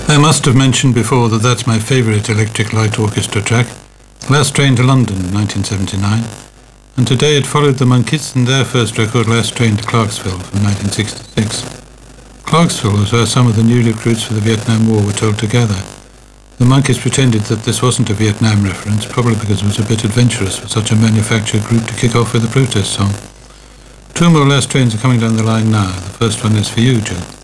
I must have mentioned before that that's my favourite Electric Light Orchestra track. Last Train to London, 1979. And today it followed the Monkees and their first record, Last Train to Clarksville, from 1966. Clarksville was where some of the new recruits for the Vietnam War were told to gather. The Monkees pretended that this wasn't a Vietnam reference, probably because it was a bit adventurous for such a manufactured group to kick off with a protest song. Two more Last Trains are coming down the line now. The first one is for you, Jill.